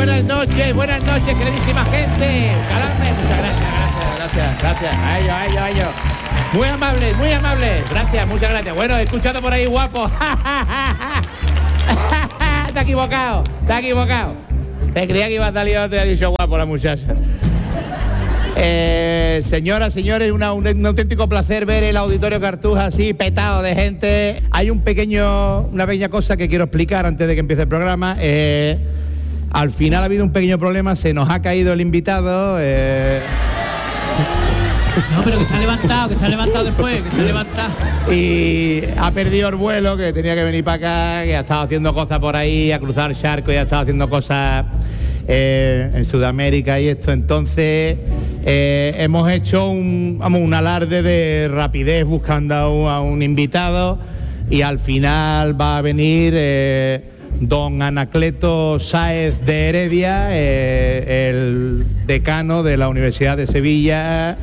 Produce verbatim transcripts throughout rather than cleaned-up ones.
buenas noches, buenas noches, queridísima gente. Calarme, muchas gracias, gracias, gracias, gracias. A ellos, a ellos, a ellos. Muy amables, muy amables. Gracias, muchas gracias. Bueno, he escuchado por ahí, guapo. Te has equivocado, te has equivocado. Te creía que iba a salir, te ha dicho guapo la muchacha. Eh, señoras, señores, una, un, un auténtico placer ver el Auditorio Cartuja así petado de gente. Hay un pequeño, una pequeña cosa que quiero explicar antes de que empiece el programa. Eh, al final ha habido un pequeño problema, se nos ha caído el invitado. Eh... No, pero que se ha levantado, que se ha levantado después, que se ha levantado. Y ha perdido el vuelo, que tenía que venir para acá, que ha estado haciendo cosas por ahí, a cruzar charco y ha estado haciendo cosas eh, en Sudamérica y esto. Entonces eh, hemos hecho un, vamos, un alarde de rapidez buscando a un, a un invitado y al final va a venir eh, don Anacleto Sáez de Heredia, eh, el decano de la Universidad de Sevilla,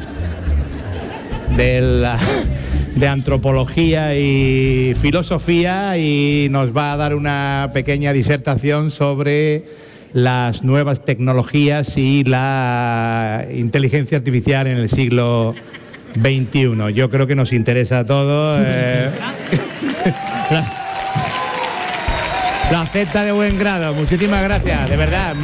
de, la, de antropología y filosofía, y nos va a dar una pequeña disertación sobre las nuevas tecnologías y la inteligencia artificial en el siglo veintiuno. Yo creo que nos interesa a todos. Eh, la, la acepta de buen grado. Muchísimas gracias, de verdad.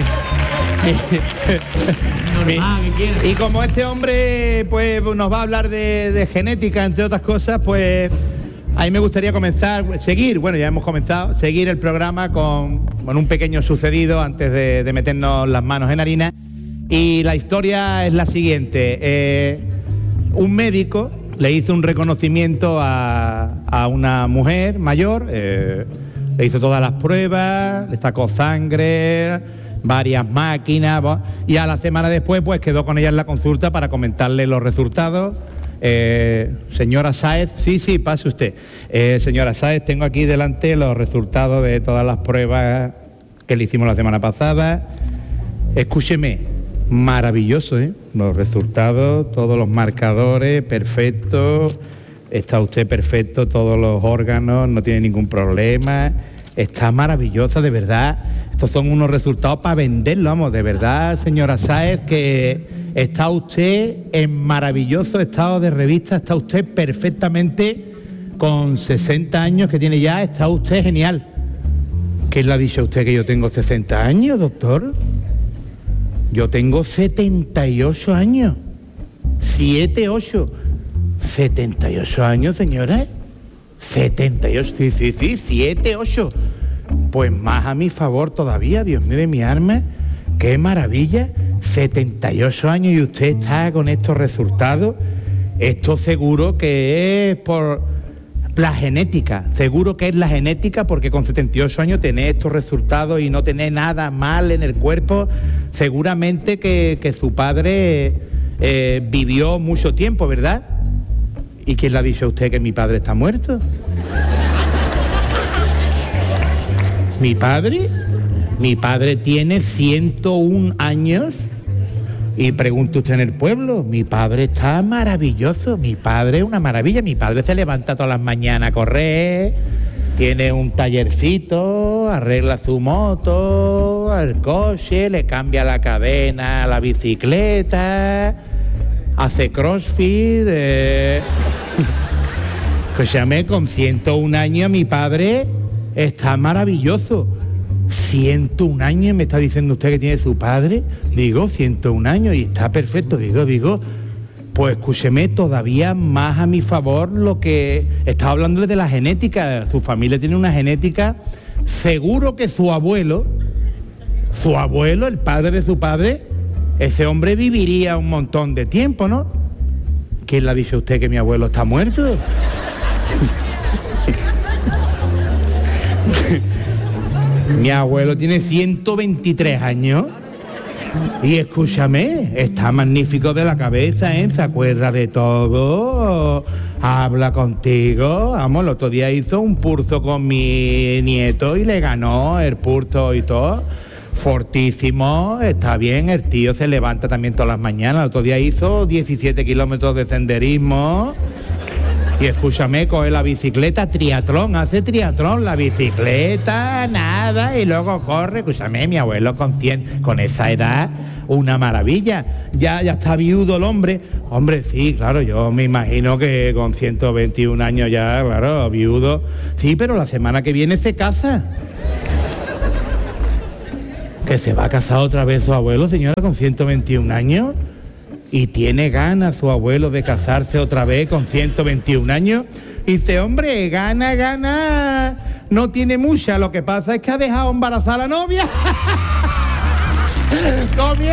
Y como este hombre pues nos va a hablar de, de genética, entre otras cosas, pues a mí me gustaría comenzar, seguir, bueno, ya hemos comenzado, seguir el programa con, con un pequeño sucedido antes de, de meternos las manos en harina. Y la historia es la siguiente. Eh, un médico le hizo un reconocimiento a, a una mujer mayor, eh, le hizo todas las pruebas, le sacó sangre, varias máquinas, y a la semana después pues quedó con ella en la consulta para comentarle los resultados. Eh, señora Sáez, sí, sí, pase usted. Eh, señora Sáez, tengo aquí delante los resultados de todas las pruebas que le hicimos la semana pasada. Escúcheme, maravilloso, ¿eh? Los resultados, todos los marcadores, perfectos. Está usted perfecto, todos los órganos, no tiene ningún problema. Está maravillosa, de verdad. Estos son unos resultados para venderlo, vamos, de verdad, señora Sáez, que está usted en maravilloso estado de revista, está usted perfectamente, con sesenta años que tiene ya, está usted genial. ¿Qué le ha dicho a usted que yo tengo sesenta años, doctor? Yo tengo setenta y ocho años. siete, ocho. setenta y ocho años, señora. setenta y ocho, sí, sí, sí, siete, ocho. Pues más a mi favor todavía, Dios mío de mi alma, qué maravilla, setenta y ocho años y usted está con estos resultados. Esto seguro que es por la genética, seguro que es la genética, porque con setenta y ocho años tener estos resultados y no tener nada mal en el cuerpo, seguramente que, que su padre eh, vivió mucho tiempo, ¿verdad? ¿Y quién le ha dicho a usted que mi padre está muerto? ¿Mi padre? Mi padre tiene ciento un años. Y pregunte usted en el pueblo, mi padre está maravilloso, mi padre es una maravilla, mi padre se levanta todas las mañanas a correr, tiene un tallercito, arregla su moto, el coche, le cambia la cadena a la bicicleta, hace crossfit. Eh... Escúchame, con ciento un años mi padre está maravilloso. ciento un años me está diciendo usted que tiene su padre. Digo, ciento un años y está perfecto. Digo, digo, pues escúcheme, todavía más a mi favor lo que está hablándole de la genética. Su familia tiene una genética. Seguro que su abuelo, su abuelo, el padre de su padre, ese hombre viviría un montón de tiempo, ¿no? ¿Quién le ha dicho a usted que mi abuelo está muerto? Mi abuelo tiene ciento veintitrés años y escúchame, está magnífico de la cabeza, ¿eh? Se acuerda de todo, habla contigo. Vamos, el otro día hizo un curso con mi nieto y le ganó el curso y todo. Fortísimo, está bien, el tío se levanta también todas las mañanas. El otro día hizo diecisiete kilómetros de senderismo. Y escúchame, coge la bicicleta, triatlón, hace triatlón, la bicicleta, nada, y luego corre. Escúchame, mi abuelo con cien, con esa edad, una maravilla. Ya, ya está viudo el hombre. Hombre, sí, claro, yo me imagino que con ciento veintiún años ya, claro, viudo. Sí, pero la semana que viene se casa. Que se va a casar otra vez su abuelo, señora, con ciento veintiún años. Y tiene ganas su abuelo de casarse otra vez con ciento veintiún años. Y dice, hombre, gana, gana, no tiene mucha. Lo que pasa es que ha dejado embarazada a la novia.